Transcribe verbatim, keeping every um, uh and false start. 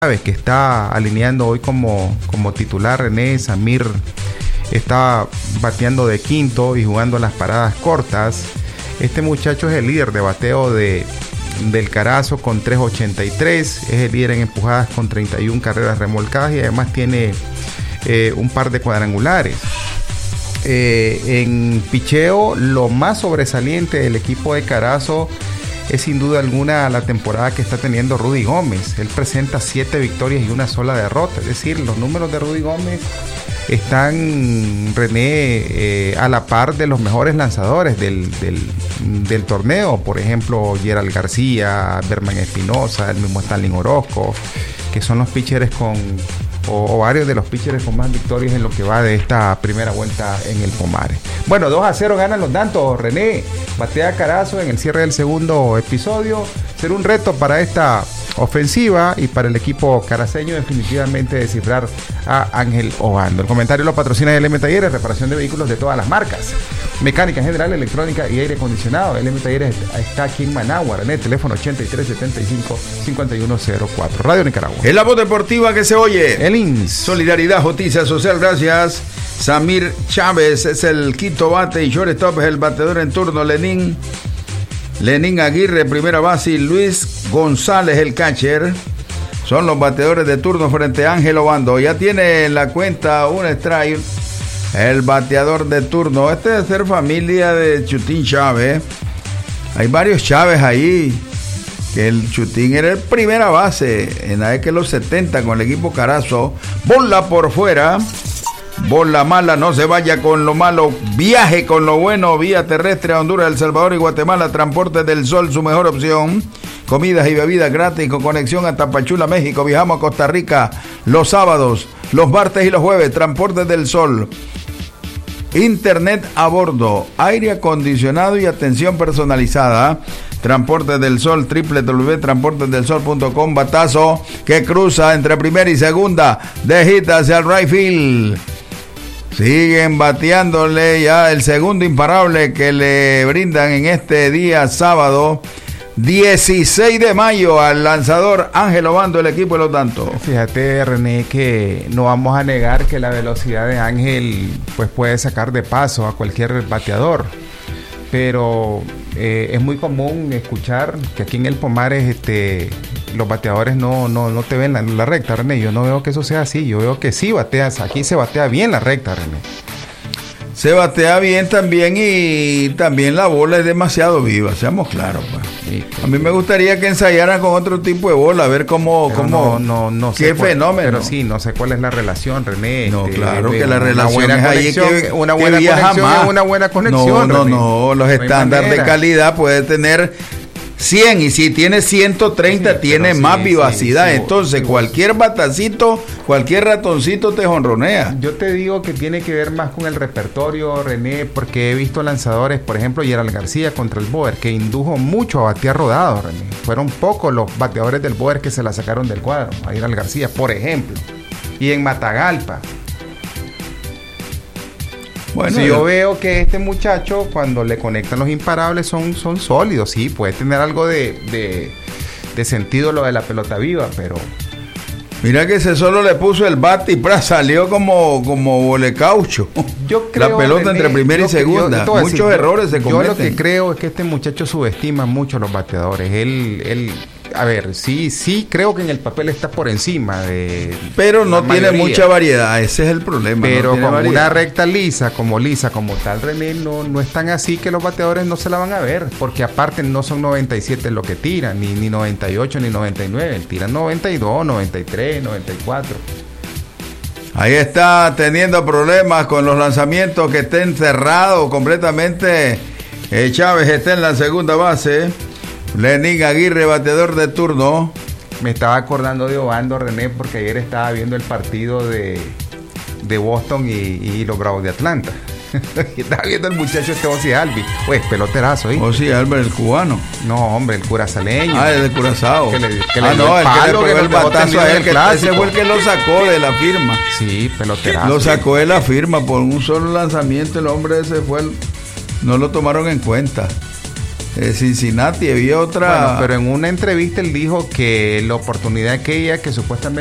que está alineando hoy como, como titular. René Samir está bateando de quinto y jugando las paradas cortas. Este muchacho es el líder de bateo de, del Carazo con tres ochenta y tres, es el líder en empujadas con treinta y una carreras remolcadas y además tiene eh, un par de cuadrangulares. Eh, en picheo, lo más sobresaliente del equipo de Carazo es sin duda alguna la temporada que está teniendo Rudy Gómez. Él presenta siete victorias y una sola derrota. Es decir, los números de Rudy Gómez están, René, eh, a la par de los mejores lanzadores del, del, del torneo. Por ejemplo, Gerald García, Berman Espinosa, el mismo Stanley Orozco, que son los pitchers con, o, o varios de los pitchers con más victorias en lo que va de esta primera vuelta en el Pomares. Bueno, dos a cero ganan los Dantos, René. Batea Carazo en el cierre del segundo episodio. Será un reto para esta ofensiva y para el equipo caraceño definitivamente descifrar a Ángel Obando. El comentario lo patrocina L M Talleres, reparación de vehículos de todas las marcas, mecánica general, electrónica y aire acondicionado. L M Talleres está aquí en Managua, en el teléfono ochenta y tres setenta y cinco cincuenta y uno cero cuatro. Radio Nicaragua. Es la voz deportiva que se oye. El I N S. Solidaridad, justicia social, gracias. Samir Chávez es el quinto bate y shortstop es el bateador en turno. Lenín Lenín Aguirre, primera base, y Luis González, el catcher, son los bateadores de turno frente a Ángel Obando. Ya tiene en la cuenta un strike el bateador de turno. Este debe ser familia de Chutín Chávez. Hay varios Chávez ahí. Que el Chutín era el primera base en la década de los setenta con el equipo Carazo. Bola por fuera. Bola mala, no se vaya con lo malo, viaje con lo bueno, vía terrestre a Honduras, El Salvador y Guatemala. Transportes del Sol, su mejor opción. Comidas y bebidas gratis con conexión a Tapachula, México. Viajamos a Costa Rica los sábados, los martes y los jueves. Transportes del Sol. Internet a bordo, aire acondicionado y atención personalizada. Transportes del Sol, doble u doble u doble u punto transportes del sol punto com. Batazo que cruza entre primera y segunda, de hit hacia el right field. Siguen bateándole ya el segundo imparable que le brindan en este día sábado dieciséis de mayo al lanzador Ángel Obando, el equipo de los Dantos. Fíjate, René, que no vamos a negar que la velocidad de Ángel pues puede sacar de paso a cualquier bateador, pero eh, es muy común escuchar que aquí en el Pomares este, los bateadores no, no, no te ven la, la recta, René. Yo no veo que eso sea así. Yo veo que sí bateas, aquí se batea bien la recta, René. Se batea bien también y también la bola es demasiado viva, seamos claros. Pues. Sí, a mí me gustaría que ensayaran con otro tipo de bola, a ver cómo, cómo no, no, no qué sé cuál, fenómeno. Pero sí, no sé cuál es la relación, René. No, este, claro de, que la relación es ahí que, una que buena conexión más. es una buena conexión. No, no, René. no, los estándares de calidad puede tener cien y si tiene ciento treinta sí, tiene más sí, vivacidad, sí, sí, entonces sí, cualquier batacito, cualquier ratoncito te jonronea. Yo te digo que tiene que ver más con el repertorio, René, porque he visto lanzadores, por ejemplo, Gerald García contra el Boer, que indujo mucho a batear rodado, René. Fueron pocos los bateadores del Boer que se la sacaron del cuadro, a Gerald García, por ejemplo. Y en Matagalpa. Bueno, si yo, yo veo que este muchacho, cuando le conectan los imparables, son, son sólidos, sí, puede tener algo de, de, de sentido lo de la pelota viva, pero... Mira que ese solo le puso el bate y pra, salió como, como bolecaucho. Yo creo, la pelota René, entre primera y segunda. Yo, yo Muchos decir, errores yo, se cometen. Yo lo que creo es que este muchacho subestima mucho a los bateadores. Él... él A ver, sí, sí, creo que en el papel está por encima de... Pero no tiene mucha variedad, ese es el problema. Pero no con variedad. Una recta lisa, como lisa, como tal, René, no, no es tan así que los bateadores no se la van a ver, porque aparte no son noventa y siete lo que tiran, ni, ni noventa y ocho, ni noventa y nueve, tiran noventa y dos, noventa y tres, noventa y cuatro. Ahí está teniendo problemas con los lanzamientos, que estén cerrados completamente. Eh, Chávez está en la segunda base. Lenín Aguirre, bateador de turno. Me estaba acordando de Obando, René, porque ayer estaba viendo el partido de, de Boston y, y los Bravos de Atlanta. Estaba viendo el muchacho este Ozzy Albi. Pues peloterazo, ¿eh? Ozzy Albi, el cubano. No, hombre, el curazaleño. Ah, el de Curazao. Que le, que ah, le no, el, palo, que le pegó el batazo a él, que ese fue el que lo sacó de la firma. Sí, peloterazo. Lo sacó de la firma por un solo lanzamiento. El hombre ese fue el... No lo tomaron en cuenta. eh, Cincinnati, había otra. Bueno, pero en una entrevista él dijo que la oportunidad aquella que supuestamente